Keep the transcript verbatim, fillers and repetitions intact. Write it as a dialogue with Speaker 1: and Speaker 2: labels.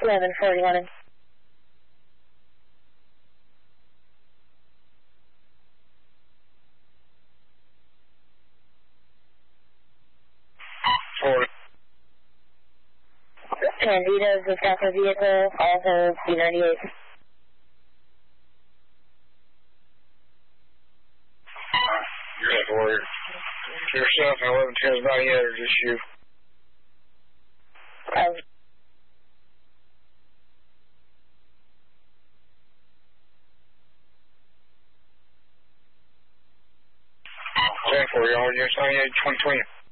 Speaker 1: eleven forty-one.
Speaker 2: Forward.
Speaker 1: Candido's the Alpha vehicle, also B ninety-eight.
Speaker 2: You're forward. Yourself and eleven ten is ninety-eight, or just you?
Speaker 1: Um,
Speaker 2: ten four, y'all. You're ninety-eight, twenty twenty.